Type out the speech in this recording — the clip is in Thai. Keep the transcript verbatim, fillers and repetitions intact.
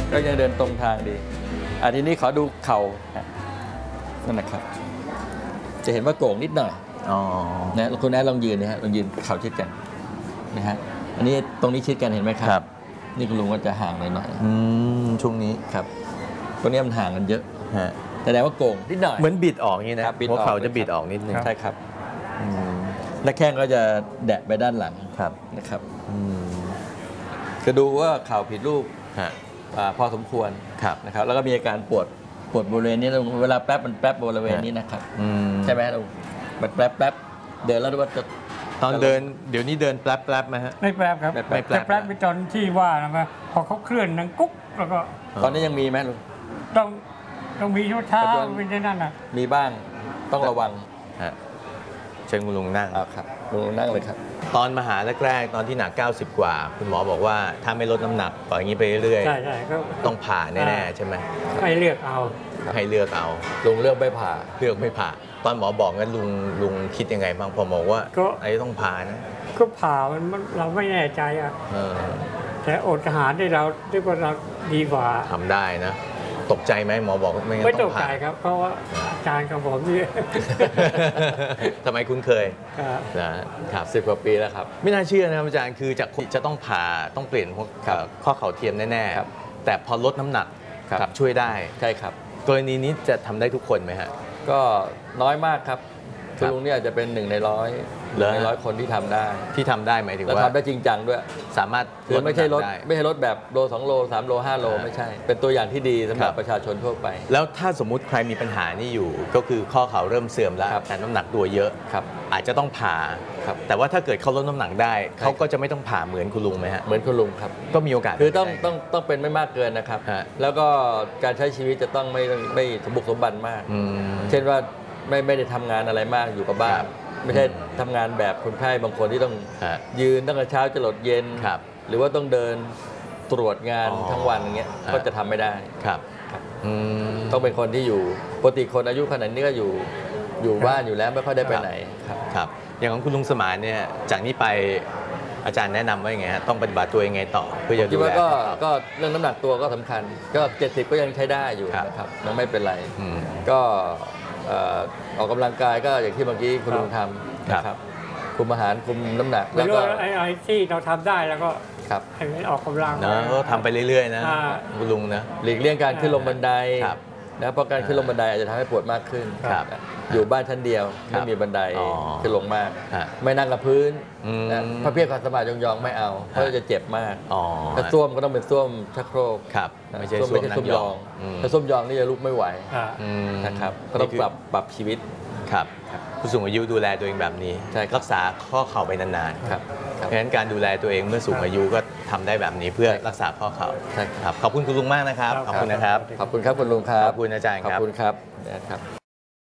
ก็ยังเดินตรงทางดีอันนี้ขอดูเข่านั่นนะครับจะเห็นว่าโก่งนิดหน่อยนะคุณแอนลองยืนนะฮะลองยืนเข่าชิดกันนะฮะอันนี้ตรงนี้ชิดกันเห็นไหมครับนี่คุณลุงก็จะห่างหน่อยหน่อยช่วงนี้ครับตรงนี้มันห่างกันเยอะแสดงว่าโก่งนิดหน่อยเหมือนบิดออกอย่างนี้นะเพราะเขาจะบิดออกนิดนึงใช่ครับและแข้งก็จะแดะไปด้านหลังนะครับจะดูว่าเข่าผิดรูปพอสมควรนะครับแล้วก็มีอาการปวดปวดบริเวณนี้เวลาแป๊บมันแป๊บบริเวณนี้นะครับใช่ไหมลุงมันแป๊บแป๊บเดินแล้วว่าจะตอนเดินเดี๋ยวนี้เดินแป๊บแป๊บไหมฮะไม่แป๊บครับไม่แป๊บแป๊บไปตอนที่ว่านะพอเขาเคลื่อนนังกุ๊กแล้วก็ตอนนี้ยังมีไหมลุงต้องต้องมีเช้าเป็นที่นั่นนะมีบ้างต้องระวังเชิญคุณลุงนั่งครับลุงนั่งเลยครับตอนมาหาแรกๆตอนที่หนักเก้าสิบกว่าคุณหมอบอกว่าถ้าไม่ลดน้ำหนักต่ออย่างนี้ไปเรื่อยๆใช่ใช่ก็ต้องผ่าแน่ๆใช่ไหมให้เลือกเอาให้เลือกเอาลุงเลือกไม่ผ่าเลือกไม่ผ่าตอนหมอบอกงั้นลุงลุงคิดยังไงบ้างพอบอกว่าไอ้ต้องผ่านะก็ผ่ามันเราไม่แน่ใจอ่ะแต่อดอาหารได้เราได้ว่าเราดีกว่าทำได้นะตกใจไหมหมอบอกไม่งั้นไม่ตกใจครับเพราะว่าอาจารย์กับผมนี่ทำไมคุ้นเคยนะครับสิบกว่าปีแล้วครับไม่น่าเชื่อนะครับอาจารย์คือจะจะต้องผ่าต้องเปลี่ยนข้อเข่าเทียมแน่ๆแต่พอลดน้ำหนักกลับช่วยได้ใช่ครับกรณีนี้จะทำได้ทุกคนไหมฮะก็น้อยมากครับคุณลุงเนี่ยจะเป็นหนึ่งในร้อยในร้อยคนที่ทำได้ที่ทำได้หมายถึงว่าทำได้จริงจังด้วยสามารถคือไม่ใช่ลดไม่ใช่ลดแบบโลสองโลสามโลห้าโลไม่ใช่เป็นตัวอย่างที่ดีสำหรับประชาชนทั่วไปแล้วถ้าสมมุติใครมีปัญหานี่อยู่ก็คือข้อเข่าเริ่มเสื่อมแล้วแต่น้ำหนักตัวเยอะอาจจะต้องผ่าแต่ว่าถ้าเกิดเขาลดน้ำหนักได้เขาก็จะไม่ต้องผ่าเหมือนคุณลุงไหมฮะเหมือนคุณลุงครับก็มีโอกาสคือต้องต้องต้องเป็นไม่มากเกินนะครับแล้วก็การใช้ชีวิตจะต้องไม่ไม่สมบุกสมบันมากเช่นว่าไม่ไม่ได้ทำงานอะไรมากอยู่กับบ้านไม่ใช่ทำงานแบบคนไข้บางคนที่ต้องยืนตั้งแต่เช้าจนหลดเย็นหรือว่าต้องเดินตรวจงานทั้งวันอย่างเงี้ยก็จะทำไม่ได้ครับต้องเป็นคนที่อยู่ปกติคนอายุขนาดนี้ก็อยู่อยู่บ้านอยู่แล้วไม่ค่อยได้ไปไหนครับอย่างของคุณลุงสมานเนี่ยจากนี้ไปอาจารย์แนะนำว่าอย่างไงฮะต้องปฏิบัติตัวยังไงต่อเพื่อจะดูแลก็ก็เรื่องน้ำหนักตัวก็สำคัญก็เจ็ดสิบก็ยังใช้ได้อยู่นะครับยังไม่เป็นไรก็ออกกำลังกายก็อย่างที่เมื่อกี้คุณลุงทำนะครับคุมอาหารคุมน้ำหนักแล้วก็ไอ้ที่เราทำได้แล้วก็ให้มันออกกำลังนะก็ทำไปเรื่อยๆนะคุณลุงนะหลีกเลี่ยงการขึ้นลงบันไดนะเพราะการขึ้นลงบันไดอาจจะทำให้ปวดมากขึ้นอยู่บ้านชั้นเดียวไม่มีบันไดขึ้นลงมากไม่นั่งกับพื้นพระเพียรขัดสมาธิยองๆไม่เอาเพราะจะเจ็บมากถ้าส้วมก็ต้องเป็นส้วมชักโครกไม่ใช่ส้วมนั่งยองถ้าส้วมยองนี่จะลุกไม่ไหวนะครับก็ต้องปรับปรับชีวิตครับผู้สูงอายุดูแลตัวเองแบบนี้รักษาข้อเข่าไปนานๆครับเพราะฉะนั้นการดูแลตัวเองเมื่อสูงอายุก็ทำได้แบบนี้เพื่อรักษาข้อเข่าครับขอบคุณคุณลุงมากนะครับขอบคุณนะครับขอบคุณครับคุณลุงครับขอบคุณอาจารย์ครับขอบคุณครับ